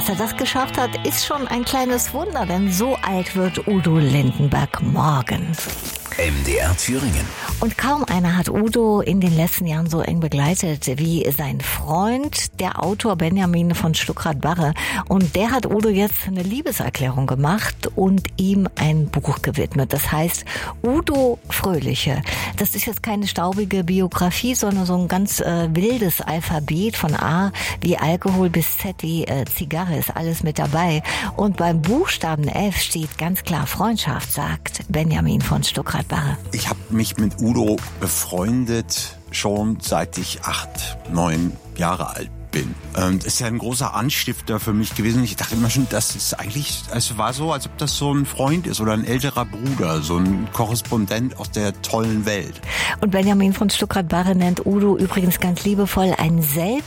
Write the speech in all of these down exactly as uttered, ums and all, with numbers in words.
Dass er das geschafft hat, ist schon ein kleines Wunder, denn so alt wird Udo Lindenberg morgen. M D R Thüringen. Und kaum einer hat Udo in den letzten Jahren so eng begleitet wie sein Freund, der Autor Benjamin von Stuckrad-Barre. Und der hat Udo jetzt eine Liebeserklärung gemacht und ihm ein Buch gewidmet. Das heißt Udo Fröhliche. Das ist jetzt keine staubige Biografie, sondern so ein ganz äh, wildes Alphabet von A wie Alkohol bis Z wie äh, Zigarre, ist alles mit dabei. Und beim Buchstaben F steht ganz klar Freundschaft, sagt Benjamin von Stuckrad-Barre. Ich habe mich mit Udo befreundet schon seit ich acht, neun Jahre alt bin. Ähm, das ist ja ein großer Anstifter für mich gewesen. Ich dachte immer schon, das ist eigentlich, es war so, als ob das so ein Freund ist oder ein älterer Bruder, so ein Korrespondent aus der tollen Welt. Und Benjamin von Stuckrad-Barre nennt Udo übrigens ganz liebevoll einen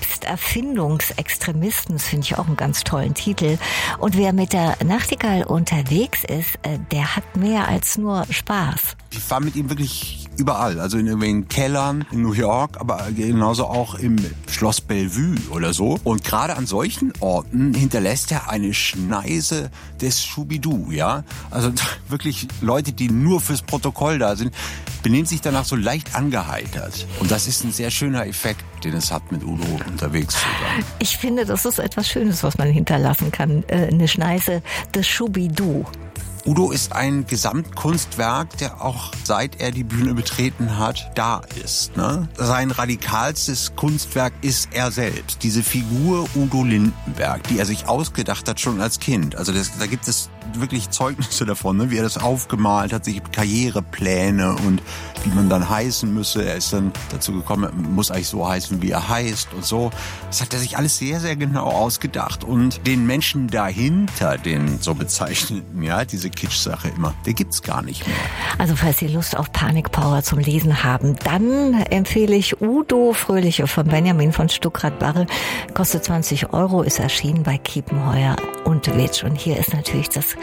Selbsterfindungsextremisten. Das finde ich auch einen ganz tollen Titel. Und wer mit der Nachtigall unterwegs ist, der hat mehr als nur Spaß. Ich war mit ihm wirklich überall, also in irgendwelchen Kellern in New York, aber genauso auch im Schloss Bellevue oder so. Und gerade an solchen Orten hinterlässt er eine Schneise des Schubidu, ja. Also wirklich Leute, die nur fürs Protokoll da sind, benehmen sich danach so leicht angeheitert. Und das ist ein sehr schöner Effekt, den es hat, mit Udo unterwegs zu sein. Ich finde, das ist etwas Schönes, was man hinterlassen kann. Eine Schneise des Schubidu. Udo ist ein Gesamtkunstwerk, der auch seit er die Bühne betreten hat, da ist. Ne? Sein radikalstes Kunstwerk ist er selbst. Diese Figur Udo Lindenberg, die er sich ausgedacht hat schon als Kind. Also das, da gibt es wirklich Zeugnisse davon, ne? Wie er das aufgemalt hat, sich Karrierepläne und wie man dann heißen müsse. Er ist dann dazu gekommen, er muss eigentlich so heißen, wie er heißt und so. Das hat er sich alles sehr, sehr genau ausgedacht. Und den Menschen dahinter, den so bezeichneten, ja, diese Kitsch-Sache immer, der gibt's gar nicht mehr. Also falls Sie Lust auf Panikpower zum Lesen haben, dann empfehle ich Udo Fröhliche von Benjamin von Stuckrad-Barre. Kostet zwanzig Euro, ist erschienen bei Kiepenheuer und Witsch. Und hier ist natürlich das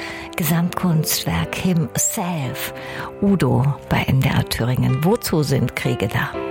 Gesamtkunstwerk himself. Udo bei M D R Thüringen. Wozu sind Kriege da?